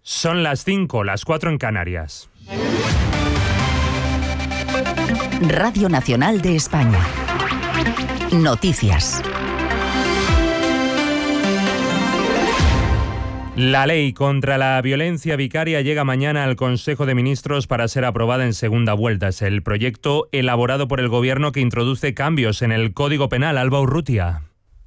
Son las 5, las 4 en Canarias. Radio Nacional de España. Noticias. La ley contra la violencia vicaria llega mañana al Consejo de Ministros para ser aprobada en segunda vuelta. Es el proyecto elaborado por el Gobierno que introduce cambios en el Código Penal. Alba Urrutia.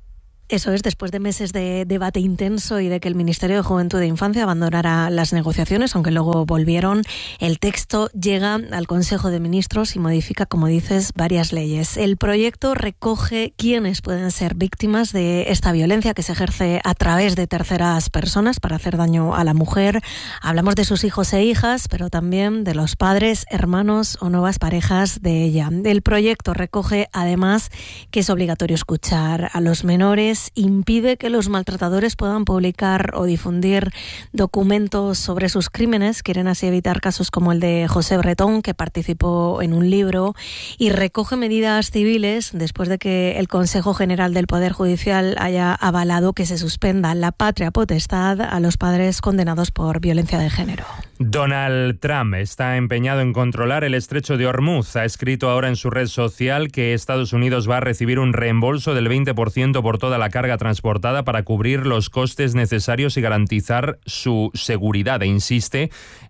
Eso es, después de meses de debate intenso y de que el Ministerio de Juventud e Infancia abandonara las negociaciones, aunque luego volvieron, el texto llega al Consejo de Ministros y modifica, como dices, varias leyes. El proyecto recoge quiénes pueden ser víctimas de esta violencia que se ejerce a través de terceras personas para hacer daño a la mujer. Hablamos de sus hijos e hijas, pero también de los padres, hermanos o nuevas parejas de ella. El proyecto recoge, además, que es obligatorio escuchar a los menores, impide que los maltratadores puedan publicar o difundir documentos sobre sus crímenes, quieren así evitar casos como el de José Bretón, que participó en un libro, y recoge medidas civiles después de que el Consejo General del Poder Judicial haya avalado que se suspenda la patria potestad a los padres condenados por violencia de género. Donald Trump está empeñado en controlar el estrecho de Hormuz. Ha escrito ahora en su red social que Estados Unidos va a recibir un reembolso del 20% por toda la carga transportada para cubrir los costes necesarios y garantizar su seguridad. E insiste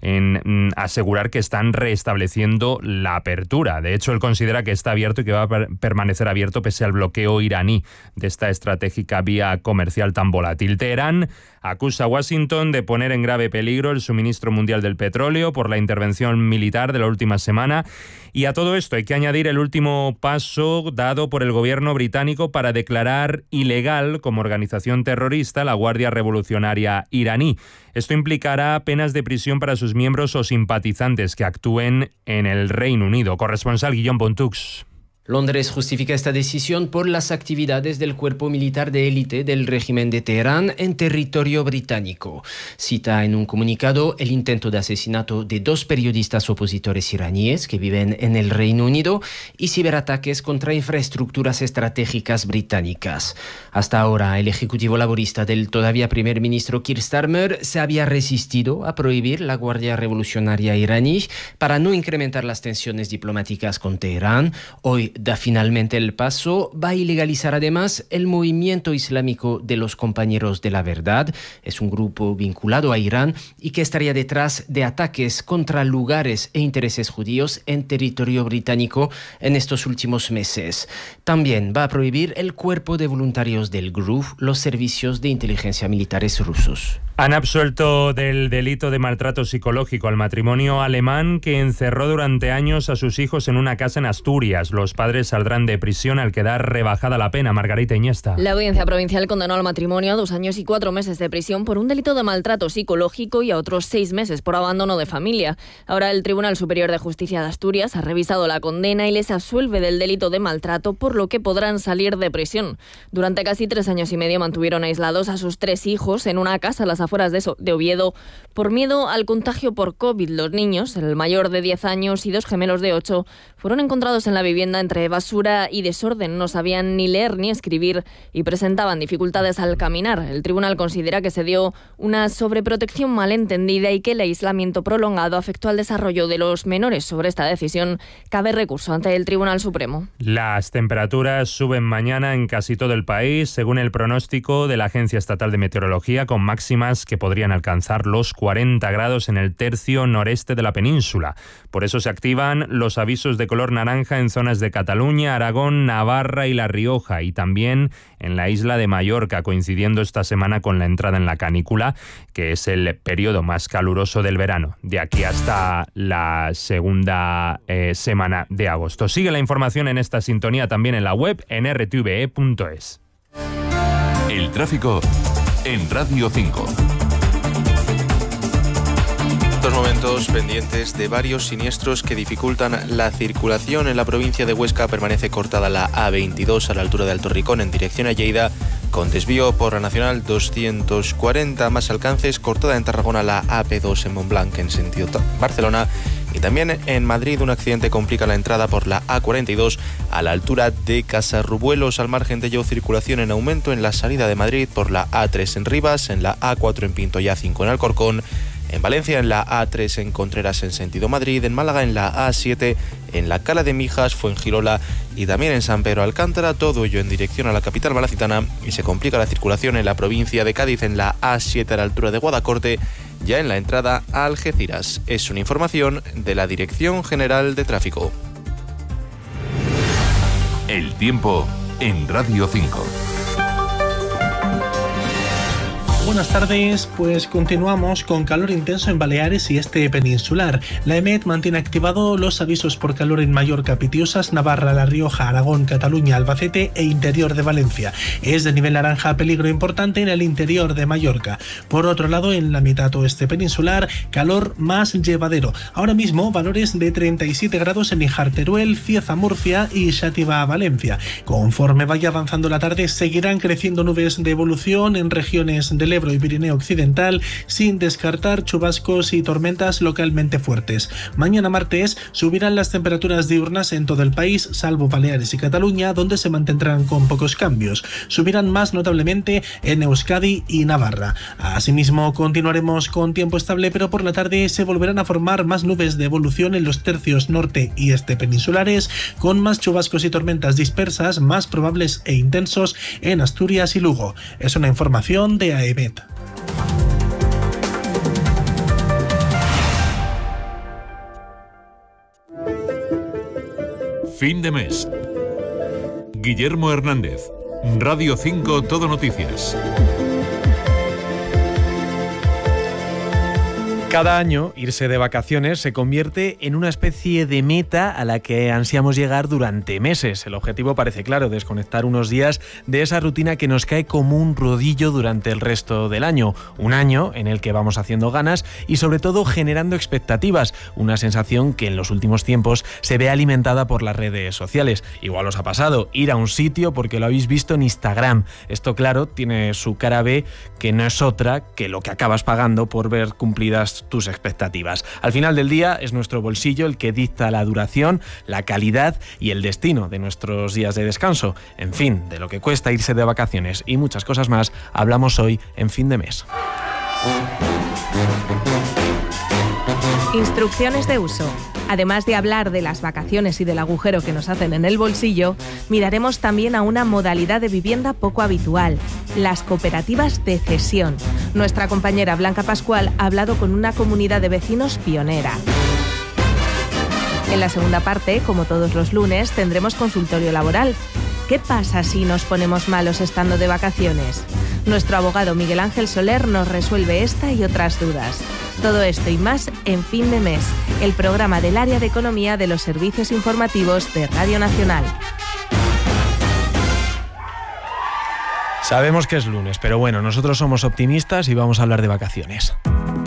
en asegurar que están restableciendo la apertura. De hecho, él considera que está abierto y que va a permanecer abierto pese al bloqueo iraní de esta estratégica vía comercial tan volátil. Teherán acusa a Washington de poner en grave peligro el suministro mundial del petróleo por la intervención militar de la última semana. Y a todo esto hay que añadir el último paso dado por el gobierno británico para declarar ilegal como organización terrorista la Guardia Revolucionaria iraní. Esto implicará penas de prisión para sus miembros o simpatizantes que actúen en el Reino Unido. Corresponsal Guillaume Pontux. Londres justifica esta decisión por las actividades del cuerpo militar de élite del régimen de Teherán en territorio británico. Cita en un comunicado el intento de asesinato de 2 periodistas opositores iraníes que viven en el Reino Unido y ciberataques contra infraestructuras estratégicas británicas. Hasta ahora, el ejecutivo laborista del todavía primer ministro Keir Starmer se había resistido a prohibir la Guardia Revolucionaria iraní para no incrementar las tensiones diplomáticas con Teherán. Hoy da finalmente el paso, va a ilegalizar además el movimiento islámico de los Compañeros de la Verdad. Es un grupo vinculado a Irán y que estaría detrás de ataques contra lugares e intereses judíos en territorio británico en estos últimos meses. También va a prohibir el cuerpo de voluntarios del GRU, los servicios de inteligencia militares rusos. Han absuelto del delito de maltrato psicológico al matrimonio alemán que encerró durante años a sus hijos en una casa en Asturias. Los padres saldrán de prisión al quedar rebajada la pena. Margarita Iniesta. La audiencia provincial condenó al matrimonio a 2 años y 4 meses de prisión por un delito de maltrato psicológico y a otros 6 meses por abandono de familia. Ahora el Tribunal Superior de Justicia de Asturias ha revisado la condena y les absuelve del delito de maltrato, por lo que podrán salir de prisión. Durante casi 3 años y medio mantuvieron aislados a sus 3 hijos en una casa a las afueras de Oviedo por miedo al contagio por COVID. Los niños, el mayor de 10 años y 2 gemelos de 8, fueron encontrados en la vivienda entre basura y desorden. No sabían ni leer ni escribir y presentaban dificultades al caminar. El tribunal considera que se dio una sobreprotección malentendida y que el aislamiento prolongado afectó al desarrollo de los menores. Sobre esta decisión cabe recurso ante el Tribunal Supremo. Las temperaturas suben mañana en casi todo el país, según el pronóstico de la Agencia Estatal de Meteorología, con máximas que podrían alcanzar los 40 grados en el tercio noreste de la península. Por eso se activan los avisos de color naranja en zonas de Cataluña, Aragón, Navarra y La Rioja, y también en la isla de Mallorca, coincidiendo esta semana con la entrada en la canícula, que es el periodo más caluroso del verano, de aquí hasta la segunda semana de agosto. Sigue la información en esta sintonía también en la web en rtve.es. El tráfico en Radio 5. Estos momentos pendientes de varios siniestros que dificultan la circulación. En la provincia de Huesca permanece cortada la A22 a la altura de Alto Ricón en dirección a Lleida, con desvío por la Nacional 240. Más alcances, cortada en Tarragona la AP2 en Montblanc en sentido Barcelona. Y también en Madrid un accidente complica la entrada por la A42 a la altura de Casarrubuelos. Al margen de ello, circulación en aumento en la salida de Madrid por la A3 en Rivas, en la A4 en Pinto y A5 en Alcorcón, En Valencia, en la A3 en Contreras en sentido Madrid, en Málaga en la A7, en la Cala de Mijas, Fuengirola y también en San Pedro Alcántara, todo ello en dirección a la capital malacitana, y se complica la circulación en la provincia de Cádiz en la A7 a la altura de Guadacorte, ya en la entrada a Algeciras. Es una información de la Dirección General de Tráfico. El tiempo en Radio 5. Buenas tardes, pues continuamos con calor intenso en Baleares y este peninsular. La EMET mantiene activados los avisos por calor en Mallorca, Pitiusas, Navarra, La Rioja, Aragón, Cataluña, Albacete e interior de Valencia. Es de nivel naranja peligro importante en el interior de Mallorca. Por otro lado, en la mitad oeste peninsular, calor más llevadero. Ahora mismo, valores de 37 grados en Níjar, Teruel, Cieza, Murcia y Xàtiva, Valencia. Conforme vaya avanzando la tarde, seguirán creciendo nubes de evolución en regiones del Ebro y Pirineo Occidental, sin descartar chubascos y tormentas localmente fuertes. Mañana martes subirán las temperaturas diurnas en todo el país, salvo Baleares y Cataluña, donde se mantendrán con pocos cambios. Subirán más notablemente en Euskadi y Navarra. Asimismo, continuaremos con tiempo estable, pero por la tarde se volverán a formar más nubes de evolución en los tercios norte y este peninsulares, con más chubascos y tormentas dispersas, más probables e intensos en Asturias y Lugo. Es una información de AEMET. Fin de mes. Guillermo Hernández, Radio 5 Todo Noticias. Cada año, irse de vacaciones se convierte en una especie de meta a la que ansiamos llegar durante meses. El objetivo parece claro: desconectar unos días de esa rutina que nos cae como un rodillo durante el resto del año. Un año en el que vamos haciendo ganas y sobre todo generando expectativas, una sensación que en los últimos tiempos se ve alimentada por las redes sociales. Igual os ha pasado ir a un sitio porque lo habéis visto en Instagram. Esto, claro, tiene su cara B, que no es otra que lo que acabas pagando por ver cumplidas tus expectativas. Al final del día es nuestro bolsillo el que dicta la duración, la calidad y el destino de nuestros días de descanso. En fin, de lo que cuesta irse de vacaciones y muchas cosas más, hablamos hoy en Fin de Mes. Instrucciones de uso. Además de hablar de las vacaciones y del agujero que nos hacen en el bolsillo, miraremos también a una modalidad de vivienda poco habitual: las cooperativas de cesión. Nuestra compañera Blanca Pascual ha hablado con una comunidad de vecinos pionera. En la segunda parte, como todos los lunes, tendremos consultorio laboral. ¿Qué pasa si nos ponemos malos estando de vacaciones? Nuestro abogado Miguel Ángel Soler nos resuelve esta y otras dudas. Todo esto y más en Fin de Mes, el programa del área de economía de los servicios informativos de Radio Nacional. Sabemos que es lunes, pero bueno, nosotros somos optimistas y vamos a hablar de vacaciones.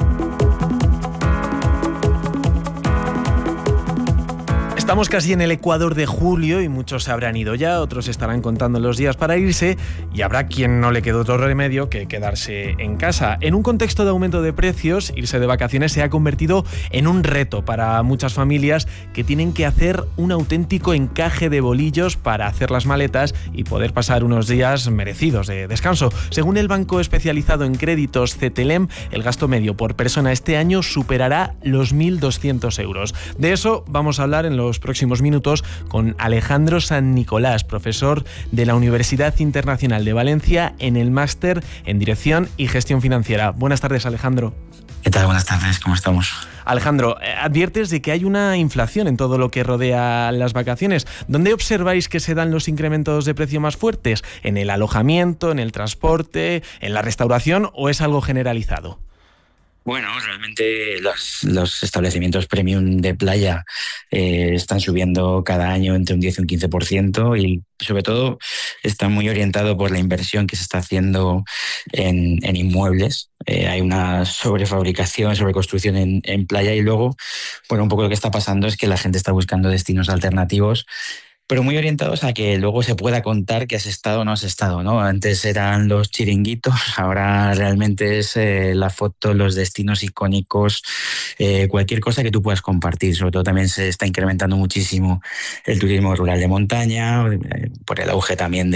Estamos casi en el ecuador de julio y muchos se habrán ido ya, otros estarán contando los días para irse y habrá quien no le quede otro remedio que quedarse en casa. En un contexto de aumento de precios, irse de vacaciones se ha convertido en un reto para muchas familias que tienen que hacer un auténtico encaje de bolillos para hacer las maletas y poder pasar unos días merecidos de descanso. Según el banco especializado en créditos Cetelem, el gasto medio por persona este año superará los 1.200 euros. De eso vamos a hablar en los próximos minutos con Alejandro San Nicolás, profesor de la Universidad Internacional de Valencia en el máster en Dirección y Gestión Financiera. Buenas tardes, Alejandro. ¿Qué tal? Buenas tardes, ¿cómo estamos? Alejandro, adviertes de que hay una inflación en todo lo que rodea las vacaciones. ¿Dónde observáis que se dan los incrementos de precio más fuertes? ¿En el alojamiento, en el transporte, en la restauración o es algo generalizado? Bueno, realmente los establecimientos premium de playa están subiendo cada año entre un 10 y un 15% y sobre todo está muy orientado por la inversión que se está haciendo en inmuebles. Hay una sobrefabricación, sobreconstrucción en playa y luego, bueno, un poco lo que está pasando es que la gente está buscando destinos alternativos pero muy orientados a que luego se pueda contar que has estado o no has estado, ¿no? Antes eran los chiringuitos, ahora realmente es la foto, los destinos icónicos, cualquier cosa que tú puedas compartir. Sobre todo también se está incrementando muchísimo el turismo rural de montaña, por el auge también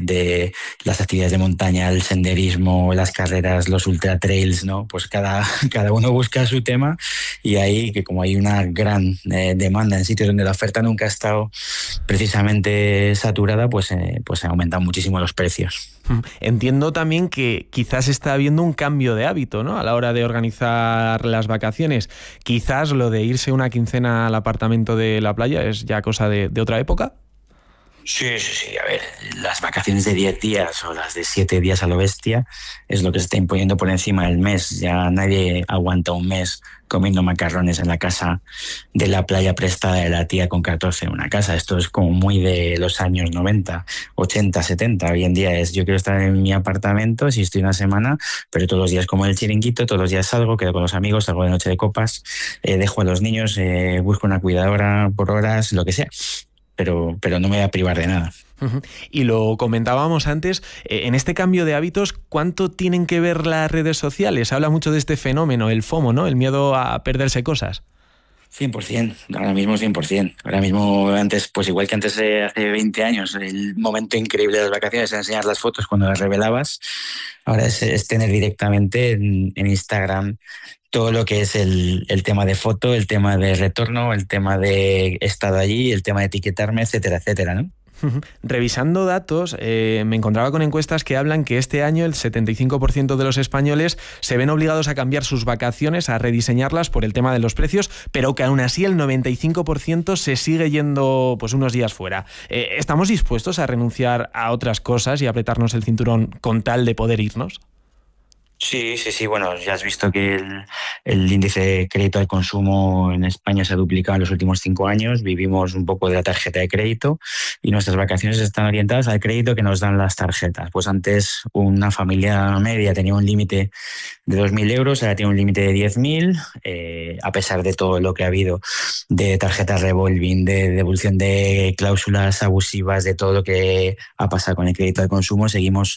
de las actividades de montaña, el senderismo, las carreras, los ultra trails, ¿no? Pues cada uno busca su tema, y ahí, que como hay una gran demanda en sitios donde la oferta nunca ha estado precisamente saturada, pues se aumentan muchísimo los precios. Entiendo también que quizás está habiendo un cambio de hábito, ¿no?, a la hora de organizar las vacaciones. Quizás lo de irse una quincena al apartamento de la playa es ya cosa de otra época. Sí. A ver, las vacaciones de 10 días o las de 7 días a lo bestia es lo que se está imponiendo por encima del mes. Ya nadie aguanta un mes comiendo macarrones en la casa de la playa prestada de la tía con 14 en una casa. Esto es como muy de los años 90, 80, 70. Hoy en día es: yo quiero estar en mi apartamento, si estoy una semana, pero todos los días como el chiringuito, todos los días salgo, quedo con los amigos, salgo de noche de copas, dejo a los niños, busco una cuidadora por horas, lo que sea. Pero no me voy a privar de nada. Y lo comentábamos antes, en este cambio de hábitos, ¿cuánto tienen que ver las redes sociales? Se habla mucho de este fenómeno, el FOMO, ¿no?, el miedo a perderse cosas. 100%, ahora mismo 100%. Ahora mismo, antes, pues igual que antes, hace 20 años, el momento increíble de las vacaciones era enseñar las fotos cuando las revelabas. Ahora es tener directamente en Instagram todo lo que es el tema de foto, el tema de retorno, el tema de he estado allí, el tema de etiquetarme, etcétera, etcétera, ¿no? Revisando datos, me encontraba con encuestas que hablan que este año el 75% de los españoles se ven obligados a cambiar sus vacaciones, a rediseñarlas por el tema de los precios, pero que aún así el 95% se sigue yendo pues unos días fuera. ¿Estamos dispuestos a renunciar a otras cosas y apretarnos el cinturón con tal de poder irnos? Sí. Bueno, ya has visto que el índice de crédito al consumo en España se ha duplicado en los últimos 5 años. Vivimos un poco de la tarjeta de crédito y nuestras vacaciones están orientadas al crédito que nos dan las tarjetas. Pues antes una familia media tenía un límite de 2.000 euros, ahora tiene un límite de 10.000, a pesar de todo lo que ha habido de tarjetas revolving, de devolución de cláusulas abusivas, de todo lo que ha pasado con el crédito al consumo. Seguimos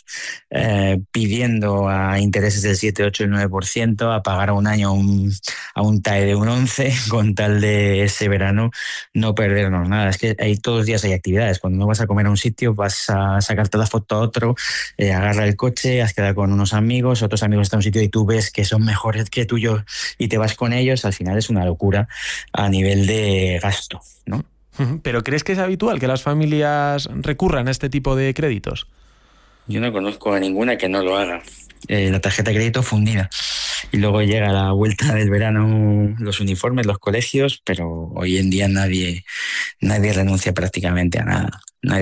pidiendo a intereses del 7, 8 y 9%, a pagar a un año a un TAE de un 11%, con tal de ese verano no perdernos nada. Es que todos los días hay actividades. Cuando no vas a comer a un sitio, vas a sacarte la foto a otro, agarra el coche, has quedado con unos amigos, otros amigos están en un sitio y tú ves que son mejores que tuyo y te vas con ellos. Al final es una locura a nivel de gasto, ¿no? ¿Pero crees que es habitual que las familias recurran a este tipo de créditos? Yo no conozco a ninguna que no lo haga. La tarjeta de crédito fundida. Y luego llega la vuelta del verano, los uniformes, los colegios, pero hoy en día nadie renuncia prácticamente a nada.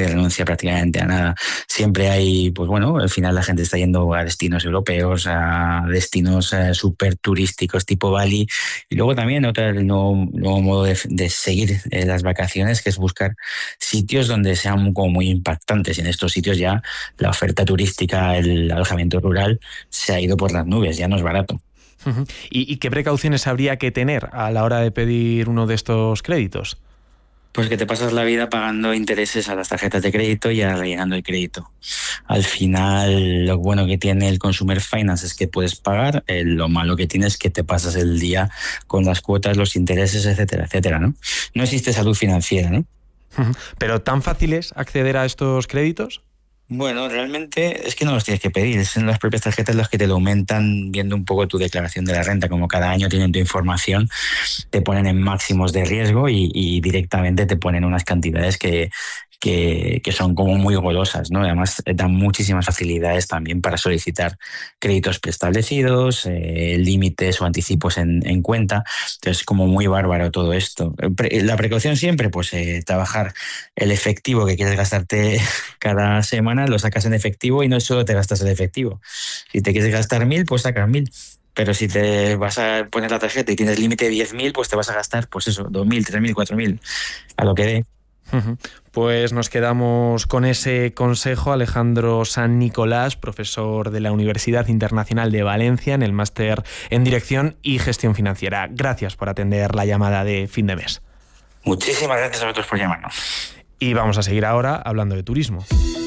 Siempre hay, pues bueno, al final la gente está yendo a destinos europeos, a destinos súper turísticos tipo Bali. Y luego también el nuevo modo de seguir las vacaciones, que es buscar sitios donde sean como muy impactantes. Y en estos sitios ya la oferta turística, el alojamiento rural, se ha ido por las nubes, ya no es barato. ¿Y qué precauciones habría que tener a la hora de pedir uno de estos créditos? Pues que te pasas la vida pagando intereses a las tarjetas de crédito y rellenando el crédito. Al final, lo bueno que tiene el Consumer Finance es que puedes pagar, lo malo que tiene es que te pasas el día con las cuotas, los intereses, etcétera, etcétera, ¿no? No existe salud financiera, ¿no? ¿Pero tan fácil es acceder a estos créditos? Bueno, realmente es que no los tienes que pedir, son las propias tarjetas las que te lo aumentan viendo un poco tu declaración de la renta. Como cada año tienen tu información, te ponen en máximos de riesgo y directamente te ponen unas cantidades que son como muy golosas, ¿no? Además, dan muchísimas facilidades también para solicitar créditos preestablecidos, límites o anticipos en cuenta. Entonces, como muy bárbaro todo esto. La precaución siempre, pues trabajar el efectivo que quieres gastarte cada semana, lo sacas en efectivo y no solo te gastas el efectivo. Si te quieres gastar 1.000, pues sacas 1.000. Pero si te vas a poner la tarjeta y tienes límite de 10.000, pues te vas a gastar, pues eso, 2.000, 3.000, 4.000, a lo que dé. Pues nos quedamos con ese consejo. Alejandro San Nicolás, profesor de la Universidad Internacional de Valencia en el máster en Dirección y Gestión Financiera. Gracias por atender la llamada de fin de mes. Muchísimas gracias a vosotros por llamarnos. Y vamos a seguir ahora hablando de turismo.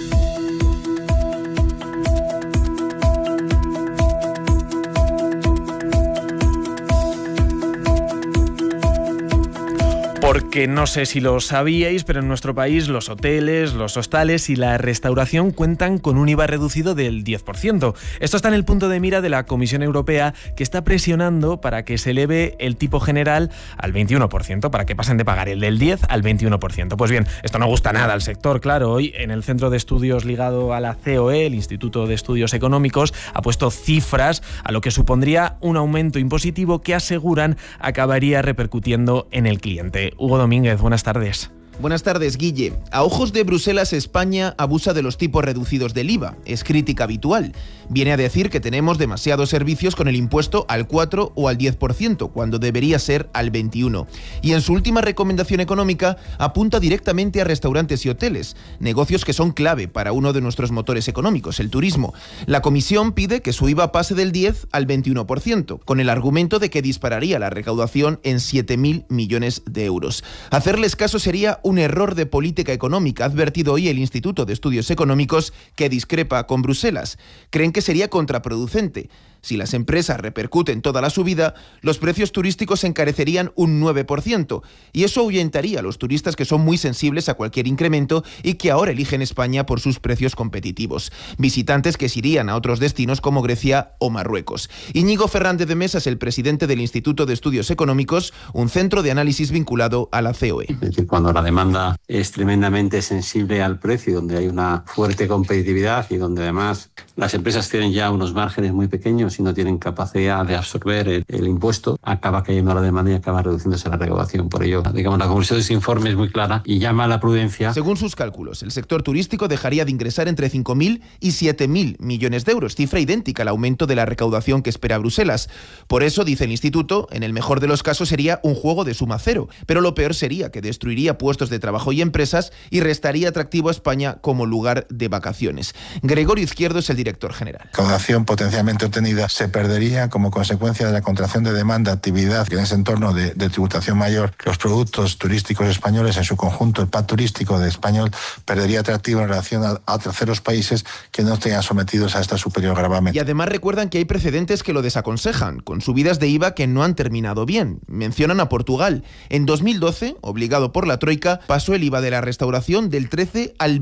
Porque no sé si lo sabíais, pero en nuestro país los hoteles, los hostales y la restauración cuentan con un IVA reducido del 10%. Esto está en el punto de mira de la Comisión Europea, que está presionando para que se eleve el tipo general al 21%, para que pasen de pagar el del 10 al 21%. Pues bien, esto no gusta nada al sector, claro. Hoy en el Centro de Estudios ligado a la COE, el Instituto de Estudios Económicos, ha puesto cifras a lo que supondría un aumento impositivo que aseguran acabaría repercutiendo en el cliente. Hugo Domínguez, buenas tardes. Buenas tardes, Guille. A ojos de Bruselas, España abusa de los tipos reducidos del IVA. Es crítica habitual. Viene a decir que tenemos demasiados servicios con el impuesto al 4 o al 10%, cuando debería ser al 21%. Y en su última recomendación económica apunta directamente a restaurantes y hoteles, negocios que son clave para uno de nuestros motores económicos, el turismo. La Comisión pide que su IVA pase del 10 al 21%, con el argumento de que dispararía la recaudación en 7.000 millones de euros. Hacerles caso sería un error de política económica, ha advertido hoy el Instituto de Estudios Económicos, que discrepa con Bruselas. Creen que sería contraproducente. Si las empresas repercuten toda la subida, los precios turísticos se encarecerían un 9%, y eso ahuyentaría a los turistas que son muy sensibles a cualquier incremento y que ahora eligen España por sus precios competitivos. Visitantes que se irían a otros destinos como Grecia o Marruecos. Íñigo Fernández de Mesa es el presidente del Instituto de Estudios Económicos, un centro de análisis vinculado a la COE. Es decir, cuando la demanda es tremendamente sensible al precio, donde hay una fuerte competitividad y donde además las empresas tienen ya unos márgenes muy pequeños y no tienen capacidad de absorber el impuesto, acaba cayendo la demanda y acaba reduciéndose la recaudación. Por ello, digamos, la conclusión de ese informe es muy clara y llama a la prudencia. Según sus cálculos, el sector turístico dejaría de ingresar entre 5.000 y 7.000 millones de euros, cifra idéntica al aumento de la recaudación que espera Bruselas. Por eso, dice el Instituto, en el mejor de los casos sería un juego de suma cero, pero lo peor sería que destruiría puestos de trabajo y empresas y restaría atractivo a España como lugar de vacaciones. Gregorio Izquierdo es el director general. La recaudación potencialmente obtenida se perdería como consecuencia de la contracción de demanda, actividad, que en ese entorno de tributación mayor, los productos turísticos españoles en su conjunto, el pack turístico de español, perdería atractivo en relación a terceros países que no estén sometidos a esta superior gravamen. Y además recuerdan que hay precedentes que lo desaconsejan, con subidas de IVA que no han terminado bien. Mencionan a Portugal. En 2012, obligado por la Troika, pasó el IVA de la restauración del 13 al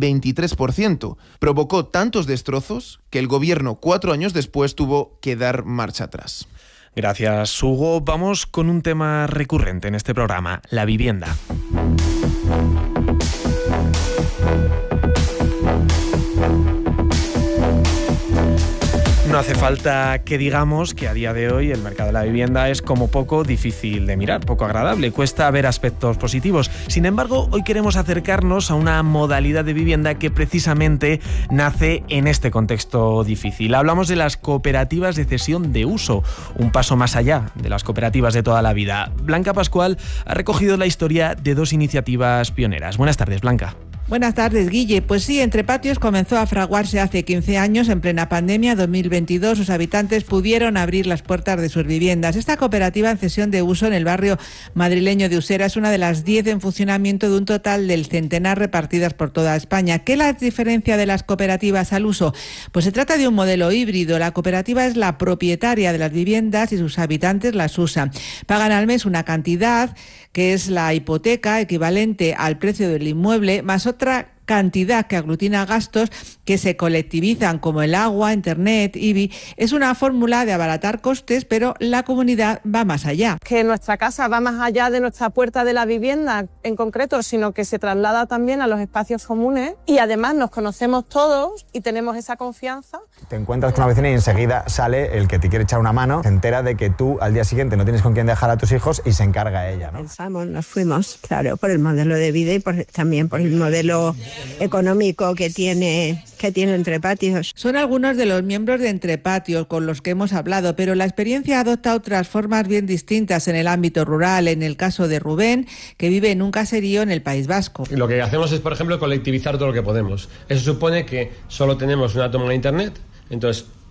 23%. Provocó tantos destrozos que el gobierno 4 años después tuvo que dar marcha atrás. Gracias, Hugo. Vamos con un tema recurrente en este programa, la vivienda. No hace falta que digamos que a día de hoy el mercado de la vivienda es como poco difícil de mirar, poco agradable, cuesta ver aspectos positivos. Sin embargo, hoy queremos acercarnos a una modalidad de vivienda que precisamente nace en este contexto difícil. Hablamos de las cooperativas de cesión de uso, un paso más allá de las cooperativas de toda la vida. Blanca Pascual ha recogido la historia de dos iniciativas pioneras. Buenas tardes, Blanca. Buenas tardes, Guille. Pues sí, Entre Patios comenzó a fraguarse hace 15 años, en plena pandemia 2022. Sus habitantes pudieron abrir las puertas de sus viviendas. Esta cooperativa en cesión de uso en el barrio madrileño de Usera es una de las 10 en funcionamiento de un total del centenar repartidas por toda España. ¿Qué la diferencia de las cooperativas al uso? Pues se trata de un modelo híbrido. La cooperativa es la propietaria de las viviendas y sus habitantes las usan. Pagan al mes una cantidad que es la hipoteca equivalente al precio del inmueble, más otra cantidad que aglutina gastos que se colectivizan como el agua, internet, IBI. Es una fórmula de abaratar costes, pero la comunidad va más allá. Que nuestra casa va más allá de nuestra puerta de la vivienda en concreto, sino que se traslada también a los espacios comunes y además nos conocemos todos y tenemos esa confianza. Te encuentras con una vecina y enseguida sale el que te quiere echar una mano, se entera de que tú al día siguiente no tienes con quién dejar a tus hijos y se encarga ella, ¿no? Pensamos, nos fuimos, claro, por el modelo de vida y también por el modelo económico que tiene Entre Patios. Son algunos de los miembros de Entre Patios con los que hemos hablado, pero la experiencia adopta otras formas bien distintas en el ámbito rural. En el caso de Rubén, que vive en un caserío en el País Vasco. Lo que hacemos es, por ejemplo, colectivizar todo lo que podemos. Eso supone que solo tenemos una toma de internet, entonces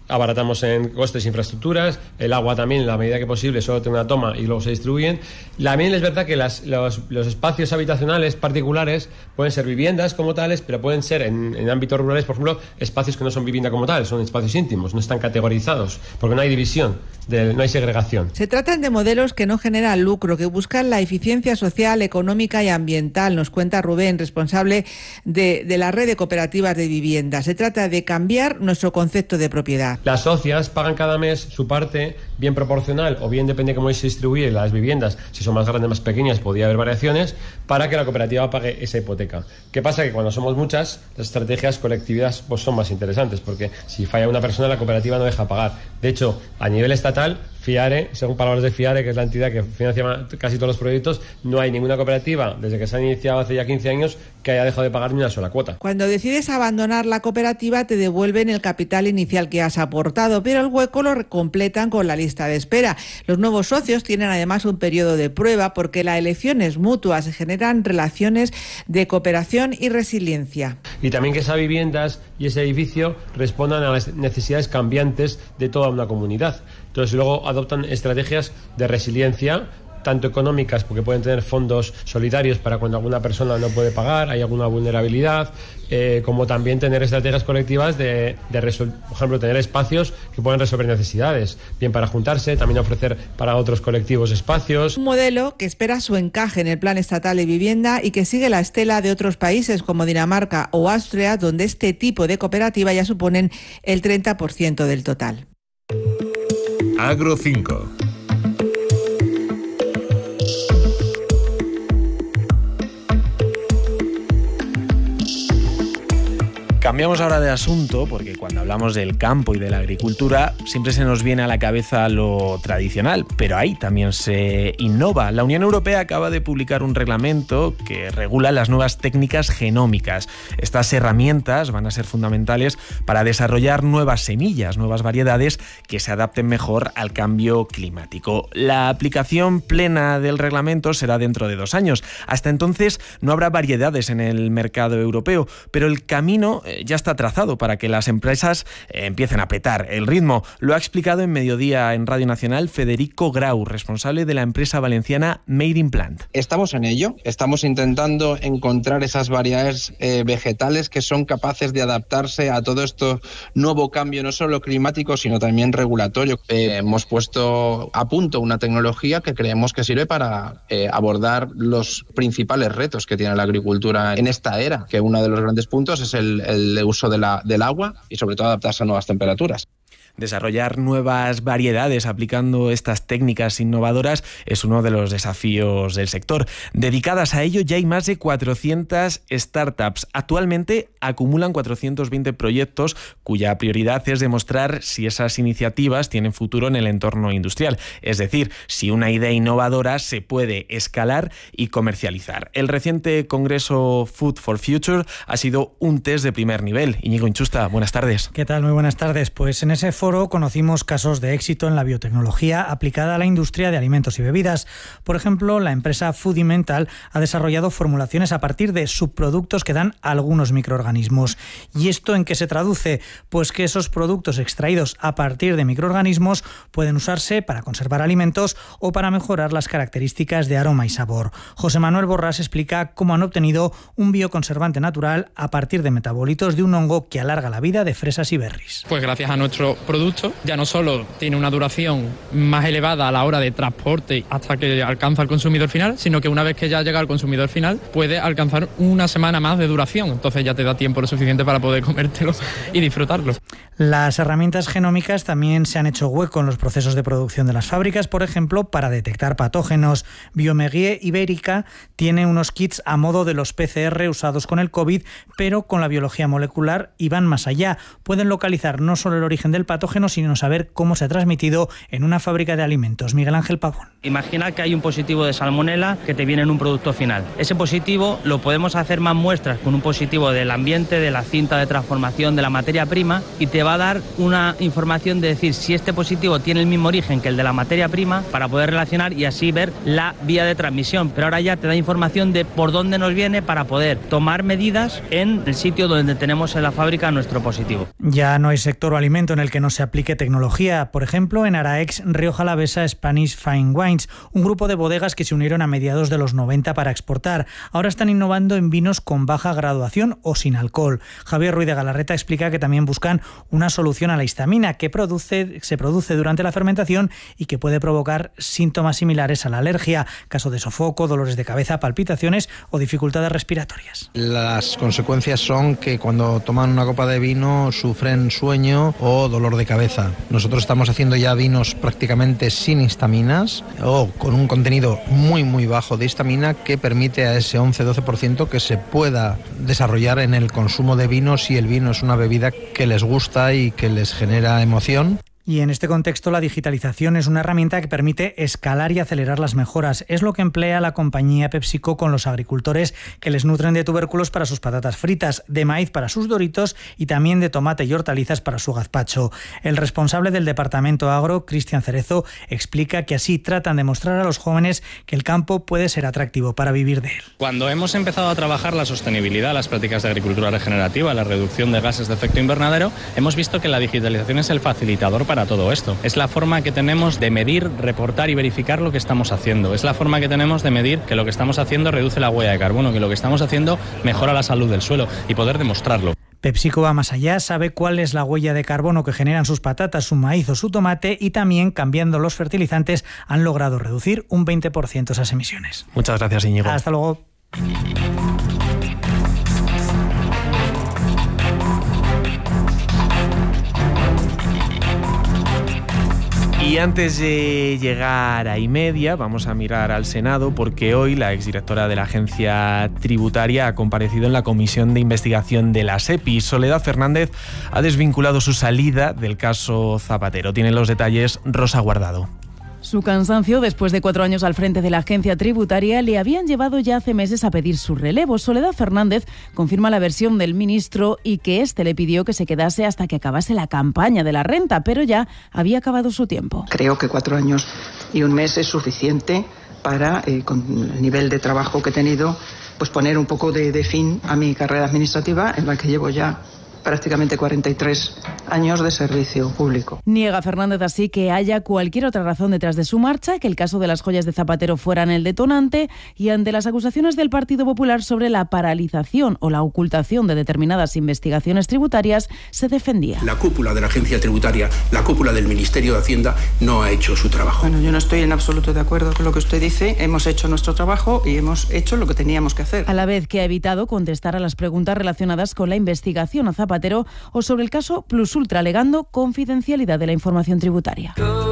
abaratamos en costes e infraestructuras, el agua también, en la medida que posible, solo tiene una toma y luego se distribuyen. También es verdad que los espacios habitacionales particulares pueden ser viviendas como tales, pero pueden ser en ámbitos rurales, por ejemplo, espacios que no son vivienda como tal, son espacios íntimos, no están categorizados, porque no hay división, no hay segregación. Se tratan de modelos que no generan lucro, que buscan la eficiencia social, económica y ambiental, nos cuenta Rubén, responsable de la red de cooperativas de vivienda. Se trata de cambiar nuestro concepto de propiedad. Las socias pagan cada mes su parte, bien proporcional o bien depende de cómo se distribuye las viviendas, si son más grandes, más pequeñas, podría haber variaciones, para que la cooperativa pague esa hipoteca. ¿Qué pasa? Que cuando somos muchas, las estrategias colectivas pues son más interesantes, porque si falla una persona, la cooperativa no deja pagar. De hecho, a nivel estatal, FIARE, según palabras de FIARE, que es la entidad que financia casi todos los proyectos, no hay ninguna cooperativa, desde que se han iniciado hace ya 15 años, que haya dejado de pagar ni una sola cuota. Cuando decides abandonar la cooperativa, te devuelven el capital inicial que has aportado, pero el hueco lo completan con la lista de espera. Los nuevos socios tienen además un periodo de prueba, porque la elección es mutua, se generan relaciones de cooperación y resiliencia. Y también que esas viviendas y ese edificio respondan a las necesidades cambiantes de toda una comunidad. Entonces luego adoptan estrategias de resiliencia, tanto económicas, porque pueden tener fondos solidarios para cuando alguna persona no puede pagar, hay alguna vulnerabilidad, como también tener estrategias colectivas de por ejemplo, tener espacios que puedan resolver necesidades, bien para juntarse, también ofrecer para otros colectivos espacios. Un modelo que espera su encaje en el Plan Estatal de Vivienda y que sigue la estela de otros países como Dinamarca o Austria, donde este tipo de cooperativa ya suponen el 30% del total. Agro 5. Cambiamos ahora de asunto porque cuando hablamos del campo y de la agricultura siempre se nos viene a la cabeza lo tradicional, pero ahí también se innova. La Unión Europea acaba de publicar un reglamento que regula las nuevas técnicas genómicas. Estas herramientas van a ser fundamentales para desarrollar nuevas semillas, nuevas variedades que se adapten mejor al cambio climático. La aplicación plena del reglamento será dentro de 2 años. Hasta entonces no habrá variedades en el mercado europeo, pero el camino ya está trazado para que las empresas empiecen a apretar el ritmo. Lo ha explicado en Mediodía en Radio Nacional Federico Grau, responsable de la empresa valenciana Made in Plant. Estamos en ello, estamos intentando encontrar esas variedades vegetales que son capaces de adaptarse a todo esto nuevo cambio, no solo climático, sino también regulatorio. Hemos puesto a punto una tecnología que creemos que sirve para abordar los principales retos que tiene la agricultura en esta era, que uno de los grandes puntos es el uso del agua y sobre todo adaptarse a nuevas temperaturas. Desarrollar nuevas variedades aplicando estas técnicas innovadoras es uno de los desafíos del sector. Dedicadas a ello ya hay más de 400 startups. Actualmente acumulan 420 proyectos cuya prioridad es demostrar si esas iniciativas tienen futuro en el entorno industrial. Es decir, si una idea innovadora se puede escalar y comercializar. El reciente congreso Food for Future ha sido un test de primer nivel. Íñigo Inchusta, buenas tardes. ¿Qué tal? Muy buenas tardes. Pues en ese foro conocimos casos de éxito en la biotecnología aplicada a la industria de alimentos y bebidas. Por ejemplo, la empresa Foodimental ha desarrollado formulaciones a partir de subproductos que dan algunos microorganismos. ¿Y esto en qué se traduce? Pues que esos productos extraídos a partir de microorganismos pueden usarse para conservar alimentos o para mejorar las características de aroma y sabor. José Manuel Borrás explica cómo han obtenido un bioconservante natural a partir de metabolitos de un hongo que alarga la vida de fresas y berries. Pues gracias a nuestro producto ya no solo tiene una duración más elevada a la hora de transporte hasta que alcanza al consumidor final, sino que una vez que ya llega al consumidor final puede alcanzar una semana más de duración. Entonces ya te da tiempo lo suficiente para poder comértelo y disfrutarlo. Las herramientas genómicas también se han hecho hueco en los procesos de producción de las fábricas, por ejemplo, para detectar patógenos. Biomeguier Ibérica tiene unos kits a modo de los PCR usados con el COVID, pero con la biología molecular y van más allá. Pueden localizar no solo el origen del patógeno, sino saber cómo se ha transmitido en una fábrica de alimentos. Miguel Ángel Pavón. Imagina que hay un positivo de salmonela que te viene en un producto final. Ese positivo lo podemos hacer más muestras con un positivo del ambiente, de la cinta de transformación, de la materia prima, y te va a dar una información de decir si este positivo tiene el mismo origen que el de la materia prima, para poder relacionar y así ver la vía de transmisión. Pero ahora ya te da información de por dónde nos viene para poder tomar medidas en el sitio donde tenemos en la fábrica nuestro positivo. Ya no hay sector o alimento en el que no se aplique tecnología. Por ejemplo, en Araex, Rioja Alavesa Spanish Fine Wines, un grupo de bodegas que se unieron a mediados de los 90 para exportar. Ahora están innovando en vinos con baja graduación o sin alcohol. Javier Ruiz de Galarreta explica que también buscan una solución a la histamina que se produce durante la fermentación y que puede provocar síntomas similares a la alergia, caso de sofoco, dolores de cabeza, palpitaciones o dificultades respiratorias. Las consecuencias son que cuando toman una copa de vino sufren sueño o dolor de cabeza. Nosotros estamos haciendo ya vinos prácticamente sin histaminas o con un contenido muy bajo de histamina que permite a ese 11-12% que se pueda desarrollar en el consumo de vino si el vino es una bebida que les gusta y que les genera emoción. Y en este contexto la digitalización es una herramienta que permite escalar y acelerar las mejoras. Es lo que emplea la compañía PepsiCo con los agricultores que les nutren de tubérculos para sus patatas fritas, de maíz para sus Doritos y también de tomate y hortalizas para su gazpacho. El responsable del departamento agro, Cristian Cerezo, explica que así tratan de mostrar a los jóvenes que el campo puede ser atractivo para vivir de él. Cuando hemos empezado a trabajar la sostenibilidad, las prácticas de agricultura regenerativa, la reducción de gases de efecto invernadero, hemos visto que la digitalización es el facilitador para todo esto. Es la forma que tenemos de medir, reportar y verificar lo que estamos haciendo. Es la forma que tenemos de medir que lo que estamos haciendo reduce la huella de carbono, que lo que estamos haciendo mejora la salud del suelo y poder demostrarlo. PepsiCo va más allá, sabe cuál es la huella de carbono que generan sus patatas, su maíz o su tomate y también, cambiando los fertilizantes, han logrado reducir un 20% esas emisiones. Muchas gracias, Íñigo. Hasta luego. Y antes de llegar a Imedia, vamos a mirar al Senado porque hoy la exdirectora de la Agencia Tributaria ha comparecido en la Comisión de Investigación de la SEPI. Soledad Fernández ha desvinculado su salida del caso Zapatero. Tienen los detalles Rosa Guardado. Su cansancio, después de 4 años al frente de la agencia tributaria, le habían llevado ya hace meses a pedir su relevo. Soledad Fernández confirma la versión del ministro y que éste le pidió que se quedase hasta que acabase la campaña de la renta, pero ya había acabado su tiempo. Creo que 4 años y 1 mes es suficiente para, con el nivel de trabajo que he tenido, pues poner un poco de fin a mi carrera administrativa, en la que llevo ya prácticamente 43 años de servicio público. Niega Fernández así que haya cualquier otra razón detrás de su marcha, que el caso de las joyas de Zapatero fueran el detonante, y ante las acusaciones del Partido Popular sobre la paralización o la ocultación de determinadas investigaciones tributarias, se defendía. La cúpula de la agencia tributaria, la cúpula del Ministerio de Hacienda no ha hecho su trabajo. Bueno, yo no estoy en absoluto de acuerdo con lo que usted dice. Hemos hecho nuestro trabajo y hemos hecho lo que teníamos que hacer. A la vez que ha evitado contestar a las preguntas relacionadas con la investigación a Zapatero o sobre el caso Plus Ultra, alegando confidencialidad de la información tributaria.